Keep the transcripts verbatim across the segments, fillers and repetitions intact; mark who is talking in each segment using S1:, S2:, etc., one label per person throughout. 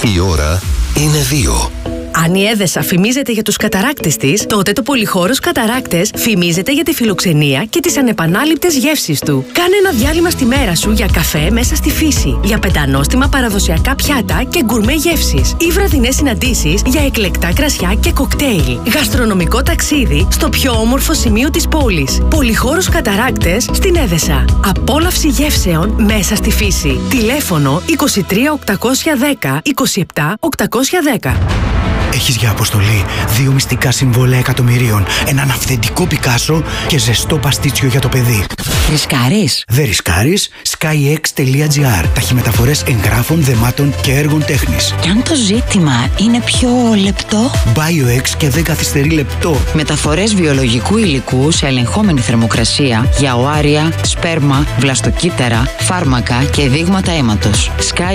S1: Η ώρα είναι δύο.
S2: Αν η Έδεσα φημίζεται για τους καταράκτες της, τότε το Πολυχώρος Καταράκτες φημίζεται για τη φιλοξενία και τις ανεπανάληπτες γεύσεις του. Κάνε ένα διάλειμμα στη μέρα σου για καφέ μέσα στη φύση, για πεντανόστιμα παραδοσιακά πιάτα και γκουρμέ γεύσεις ή βραδινές συναντήσεις για εκλεκτά κρασιά και κοκτέιλ. Γαστρονομικό ταξίδι στο πιο όμορφο σημείο της πόλης. Πολυχώρος Καταράκτες στην Έδεσα. Απόλαυση γεύσεων μέσα στη φύση. Τηλέφωνο είκοσι τρία οκτακόσια δέκα είκοσι επτά οκτακόσια δέκα.
S3: Έχεις για αποστολή δύο μυστικά συμβόλαια εκατομμυρίων, έναν αυθεντικό Πικάσο και ζεστό παστίτσιο για το παιδί.
S4: Ρισκάρεις?
S3: Δεν ρισκάρεις. skyx τελεία gr. Ταχυμεταφορές εγγράφων, δεμάτων και έργων τέχνης.
S4: Και αν το ζήτημα είναι πιο λεπτό?
S3: BioX και δεν καθυστερεί λεπτό.
S4: Μεταφορές βιολογικού υλικού σε ελεγχόμενη θερμοκρασία για οάρια, σπέρμα, βλαστοκύτταρα, φάρμακα και δείγματα αίματος.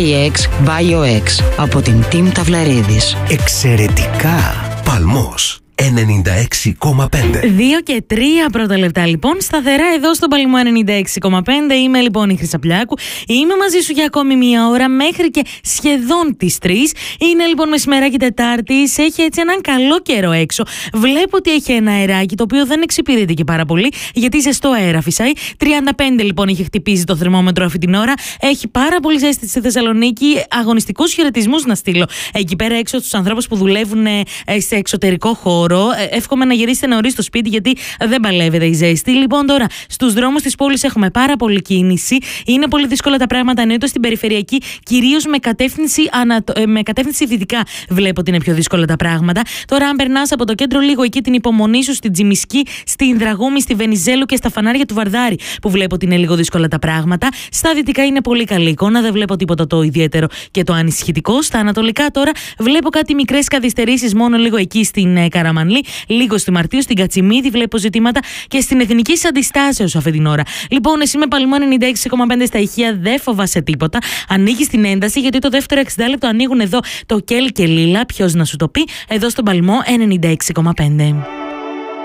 S4: skyx BioX από την Team Ταυλαρίδης.
S3: Εξαιρετικά.
S1: Παλμός ενενήντα έξι κόμμα πέντε.
S5: Δύο και τρία πρώτα λεπτά λοιπόν, σταθερά εδώ στον Παλμό ενενήντα έξι κόμμα πέντε. Είμαι λοιπόν η Χρυσαπλιάκου. Είμαι μαζί σου για ακόμη μία ώρα μέχρι και σχεδόν τις τρεις. Είναι λοιπόν μεσημεράκι Τετάρτης. Έχει έτσι έναν καλό καιρό έξω. Βλέπω ότι έχει ένα αεράκι το οποίο δεν εξυπηρετεί και πάρα πολύ, γιατί ζεστό αέρα φυσάει. τριάντα πέντε λοιπόν είχε χτυπήσει το θερμόμετρο αυτή την ώρα. Έχει πάρα πολύ ζέστη στη Θεσσαλονίκη. Αγωνιστικούς χαιρετισμούς να στείλω εκεί πέρα έξω στους ανθρώπους που δουλεύουν σε εξωτερικό χώρο. Εύχομαι να γυρίσετε νωρίς στο σπίτι, γιατί δεν παλεύεται η ζέστη. Λοιπόν, τώρα στους δρόμους της πόλης έχουμε πάρα πολύ κίνηση. Είναι πολύ δύσκολα τα πράγματα, εννοείται στην περιφερειακή, κυρίως με κατεύθυνση, ανατο... με κατεύθυνση δυτικά. Βλέπω ότι είναι πιο δύσκολα τα πράγματα. Τώρα, αν περνάς από το κέντρο λίγο εκεί, την υπομονή σου στην Τζιμισκή, στην Δραγούμη, στη Βενιζέλου και στα φανάρια του Βαρδάρη, που βλέπω ότι είναι λίγο δύσκολα τα πράγματα. Στα δυτικά είναι πολύ καλή εικόνα, δεν βλέπω τίποτα το ιδιαίτερο και το ανησυχητικό. Στα ανατολικά τώρα βλέπω κάτι μικρές καθυστερήσεις, μόνο λίγο εκεί στην Καραμανλή. Λίγο στη Μαρτίου, στην Κατσιμίδη βλέπω ζητήματα και στην Εθνική Αντιστάσεως αυτή την ώρα. Λοιπόν, εσύ με Παλμό ενενήντα έξι κόμμα πέντε στα ηχεία δεν φοβάσαι τίποτα. Ανοίγεις την ένταση, γιατί το δεύτερο εξήντα λεπτό ανοίγουν εδώ το Κέλ και Λίλα. Ποιος να σου το πει, εδώ στον Παλμό ενενήντα έξι κόμμα πέντε.